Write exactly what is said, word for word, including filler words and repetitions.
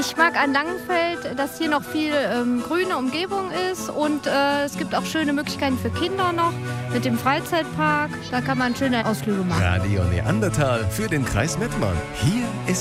Ich mag an Langenfeld, dass hier noch viel ähm, grüne Umgebung ist und äh, es gibt auch schöne Möglichkeiten für Kinder noch mit dem Freizeitpark. Da kann man schöne Ausflüge machen. Radio Neandertal für den Kreis Mettmann. Hier ist